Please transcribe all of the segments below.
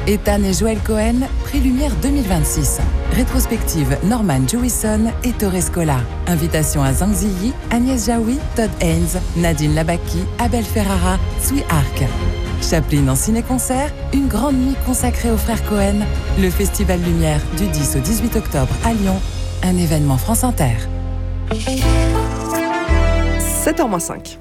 Ethan et Joël Cohen, Prix Lumière 2026. Rétrospective Norman Jewison et Torres Scola. Invitation à Zhang Ziyi, Agnès Jaoui, Todd Haynes, Nadine Labaki, Abel Ferrara, Sui Arc. Chaplin en ciné-concert, une grande nuit consacrée aux frères Cohen. Le Festival Lumière du 10 au 18 octobre à Lyon. Un événement France Inter. 7h-5.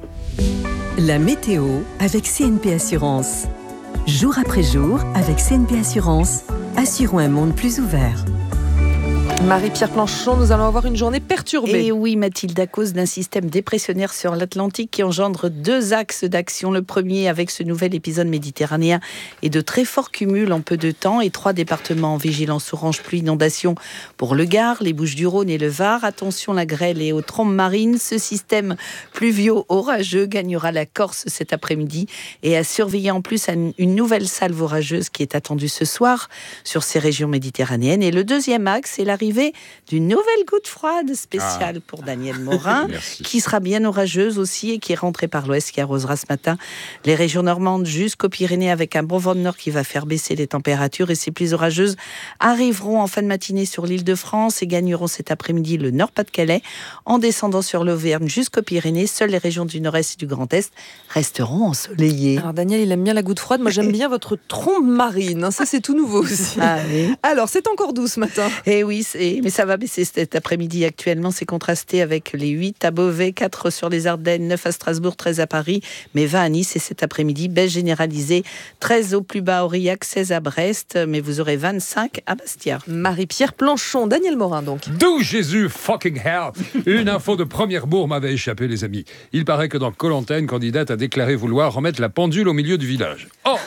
La météo avec CNP Assurance. Jour après jour, avec CNP Assurance, assurons un monde plus ouvert. Marie-Pierre Planchon, nous allons avoir une journée perturbée. Et oui, Mathilde, à cause d'un système dépressionnaire sur l'Atlantique qui engendre 2 axes d'action. Le premier avec ce nouvel épisode méditerranéen et de très forts cumuls en peu de temps et 3 départements en vigilance orange pluie inondation pour le Gard, les Bouches-du-Rhône et le Var. Attention, la grêle et aux trombes marines. Ce système pluvio-orageux gagnera la Corse cet après-midi et à surveiller en plus une nouvelle salve orageuse qui est attendue ce soir sur ces régions méditerranéennes. Et le deuxième axe est l'arrivée d'une nouvelle goutte froide spéciale pour Daniel Morin, qui sera bien orageuse aussi et qui est rentrée par l'ouest, qui arrosera ce matin les régions normandes jusqu'aux Pyrénées avec un bon vent de nord qui va faire baisser les températures. Et ces pluies orageuses arriveront en fin de matinée sur l'île de France et gagneront cet après-midi le Nord-Pas-de-Calais en descendant sur l'Auvergne jusqu'aux Pyrénées. Seules les régions du nord-est et du Grand Est resteront ensoleillées. Alors Daniel, il aime bien la goutte froide. Moi, j'aime bien votre trombe marine. Ça, c'est tout nouveau aussi. Ah, oui. Alors, c'est encore doux ce matin. Eh oui, mais ça va baisser cet après-midi. Actuellement, c'est contrasté avec les 8 à Beauvais, 4 sur les Ardennes, 9 à Strasbourg, 13 à Paris, mais 20 à Nice. Et cet après-midi, baisse généralisée, 13 au plus bas à Aurillac, 16 à Brest, mais vous aurez 25 à Bastia. Marie-Pierre Planchon, Daniel Morin donc. D'où Jésus fucking hell. Une info de première bourre m'avait échappé, les amis. Il paraît que dans Koh-Lanta, une candidate a déclaré vouloir remettre la pendule au milieu du village. Oh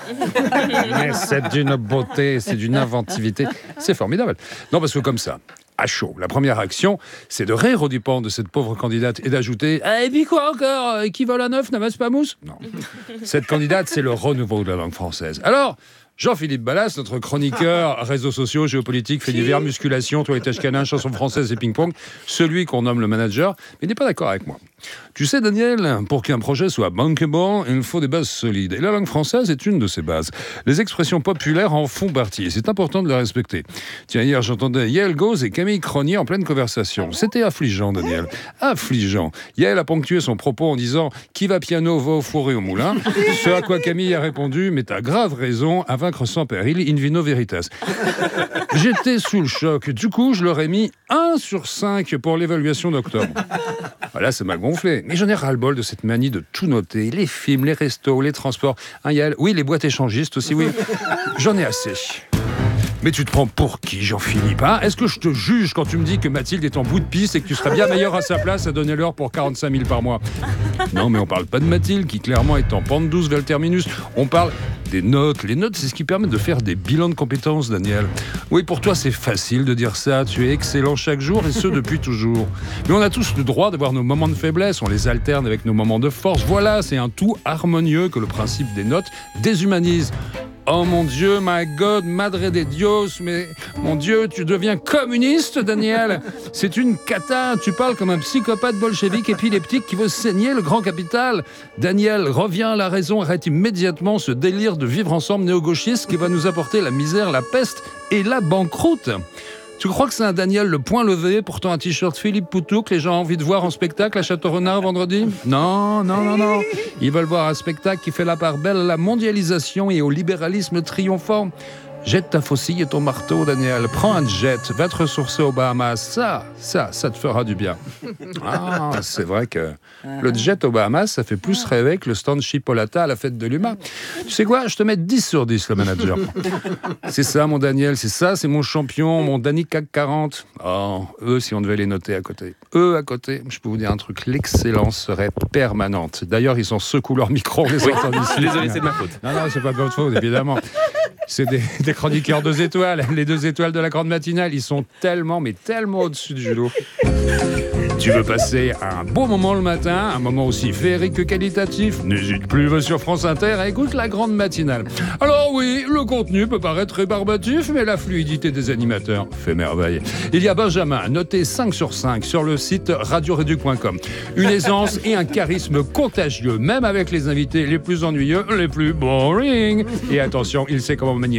mais c'est d'une beauté, c'est d'une inventivité. C'est formidable. Non, parce que comme ça, à chaud, la première action, c'est de rire au dépens de cette pauvre candidate et d'ajouter « Et puis quoi encore qui vole à neuf n'amasse pas mousse ?» Non. Cette candidate, c'est le renouveau de la langue française. Alors, Jean-Philippe Ballas, notre chroniqueur, réseaux sociaux, géopolitique, faits divers, musculation, toilettage canin, chansons françaises et ping-pong, celui qu'on nomme le manager, mais il n'est pas d'accord avec moi. Tu sais, Daniel, pour qu'un projet soit bankable, il faut des bases solides. Et la langue française est une de ces bases. Les expressions populaires en font partie, et c'est important de les respecter. Tiens, hier, j'entendais Yael Gauz et Camille Cronier en pleine conversation. C'était affligeant, Daniel. Affligeant. Yael a ponctué son propos en disant « Qui va piano va au four et au moulin ?» Ce à quoi Camille a répondu « Mais t'as grave raison, à vaincre sans péril, in vino veritas. » J'étais sous le choc. Du coup, je leur ai mis 1 sur 5 pour l'évaluation d'octobre. Voilà, c'est mal gonflé. Mais j'en ai ras-le-bol de cette manie de tout noter. Les films, les restos, les transports. Hein, Yael ? Oui, les boîtes échangistes aussi, oui. J'en ai assez. Mais tu te prends pour qui, Jean-Philippe, hein ? Est-ce que je te juge quand tu me dis que Mathilde est en bout de piste et que tu serais bien meilleur à sa place à donner l'heure pour 45 000 par mois ? Non, mais on parle pas de Mathilde, qui clairement est en pente douce vers le terminus. On parle des notes. Les notes, c'est ce qui permet de faire des bilans de compétences, Daniel. Oui, pour toi, c'est facile de dire ça. Tu es excellent chaque jour, et ce, depuis toujours. Mais on a tous le droit d'avoir nos moments de faiblesse. On les alterne avec nos moments de force. Voilà, c'est un tout harmonieux que le principe des notes déshumanise. Oh mon Dieu, my God, madre de Dios, mais mon Dieu, tu deviens communiste, Daniel. C'est une cata, tu parles comme un psychopathe bolchevique épileptique qui veut saigner le grand capital. Daniel, reviens à la raison, arrête immédiatement ce délire de vivre ensemble néo-gauchiste qui va nous apporter la misère, la peste et la banqueroute. Tu crois que c'est un Daniel le poing levé, portant un t-shirt Philippe Poutou que les gens ont envie de voir en spectacle à Château-Renard vendredi ? Non. Ils veulent voir un spectacle qui fait la part belle à la mondialisation et au libéralisme triomphant. Jette ta faucille et ton marteau, Daniel. Prends un jet, va te ressourcer aux Bahamas. Ça te fera du bien. Ah, c'est vrai que le jet aux Bahamas, ça fait plus rêver que le stand chipolata à la fête de l'UMA. Tu sais quoi ? Je te mets 10 sur 10, le manager. C'est ça, mon Daniel, c'est ça, c'est mon champion, mon Dani CAC 40. Oh, eux, si on devait les noter à côté. Eux, à côté, je peux vous dire un truc, l'excellence serait permanente. D'ailleurs, ils s'en secouent leur micro, on les entend d'ici. Désolé, c'est de ma faute. Non, c'est pas de votre faute, évidemment. C'est des chroniqueurs 2 étoiles. Les 2 étoiles de la grande matinale, ils sont tellement, mais tellement au-dessus du lot. Tu veux passer un beau moment le matin, un moment aussi féerique que qualitatif ? N'hésite plus, va sur France Inter et écoute la grande matinale. Alors oui, le contenu peut paraître rébarbatif, mais la fluidité des animateurs fait merveille. Il y a Benjamin, noté 5 sur 5 sur le site radioréduc.com. Une aisance et un charisme contagieux, même avec les invités les plus ennuyeux, les plus boring. Et attention, il sait comment